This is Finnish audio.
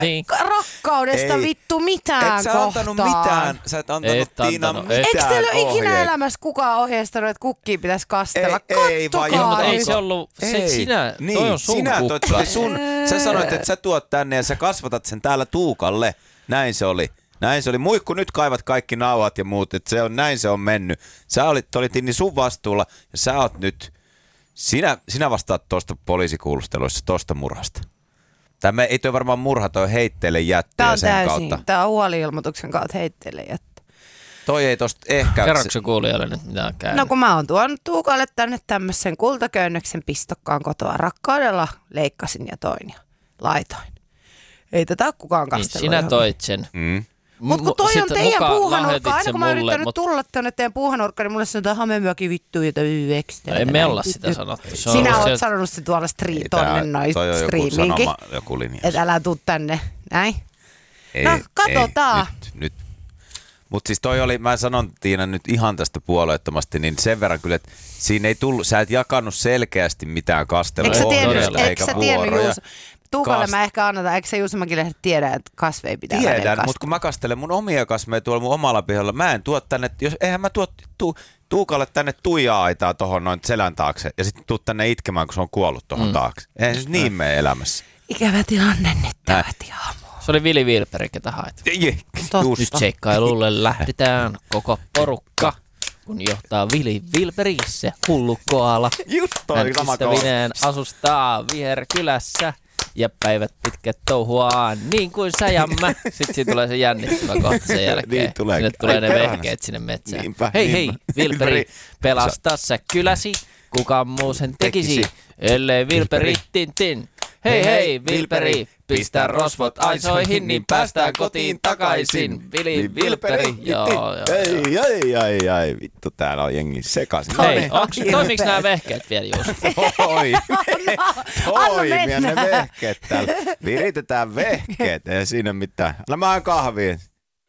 Niin. Rakkaudesta Ei. vittu mitään Et sä kohtaan. antanut mitään. Sä et antanut Tiina mitään Eikö teillä ole ikinä ohjeita? elämässä kukaan ohjeistanut, että kukkia pitäisi kastella? Ei, vaan Kattokaa Mutta ei nyt. se ollut, se sinä, niin, toi on sun sinä kukka. se oli sun. Sä sanoit, että sä tuot tänne ja sä kasvatat sen täällä Tuukalle. Näin se oli. Muikku, nyt kaivat kaikki nauhat ja muut, että näin se on mennyt. Sä olit niin sun vastuulla ja sä oot nyt, sinä vastaat tuosta poliisikuulusteluissa, tuosta murhasta. Tämä ei toi varmaan murha, toi heitteelle jättöä sen kautta. Tämä on huoli-ilmoituksen kautta heitteille jättö. Toi ei tosta ehkä... Kerroksä kuulijoille nyt mitä on käynyt? No kun mä oon tuonut Tuukalle tänne tämmöisen kultaköynnöksen pistokkaan kotoa rakkaudella, leikkasin ja toin ja laitoin. Ei tätä ole kukaan Niin, kastellut. sinä toit sen. Mutta kun toi on teidän puuhanurkka, aina kun mä oon mulle, yrittänyt tulla tänne teidän puuhanurkkaan, niin mulle sanotaan hamemyökin vittu ja ekstra. Ei me olla sitä sanottu. Sinä oot sanonut se tuolla tonne noin toi on joku striimiinkin. sanoma, joku linja. Että älä tuu tänne. Näin. Ei, No, katsotaan. Nyt. Mutta siis toi oli, mä sanon Tiina nyt ihan tästä puolueettomasti, niin sen verran kyllä, että siinä ei tullut, sä et jakanut selkeästi mitään kastelua. Eikö sä tiennyt Juuso? Tuukalle mä ehkä annetaan, eikö sä Juuso Mäkilehdet tiedä, että kasveja pitää välillä Tiedän, kastella? mutta kun mä kastelen mun omia kasveja tuolla mun omalla pihalla, mä en tuo tänne, eihän mä tuo Tuukalle tänne tuija-aitaa tohon noin selän taakse ja sitten tuu tänne itkemään, kun se on kuollut tohon taakse. Eihän se niin mene elämässä. Ikävä tilanne nyt tähti aamu. Se oli Vili Vilperi, ketä hait. Just. Nyt seikkailulle lähdetään koko porukka, kun johtaa Vili Vilperi, se hullu koala. Just toi Hän sama koala. ystävineen asustaa viherkylässä ja päivät pitkät touhuaan niin kuin sä ja mä. Sitten siinä tulee se jännittävä kohta sen jälkeen. Niin tulee. Sinne tulee Ai ne perhana. vehkeet sinne metsään. Niinpä, Hei niinpä. Vilperi, pelasta sä kyläsi, kuka muu sen tekisi, ellei Vilperi tin. Hei Vilperi, pistä rosvot aisoihin, niin päästään kotiin takaisin. Vili Vilperi, joo. Ei, vittu täällä on jengi sekaisin. Hei, toimiks nämä vehkeet vielä Juuso? Toimia ne vehkeet täällä. Viritetään vehkeet, ei siinä mitään. Anna mä kahviin.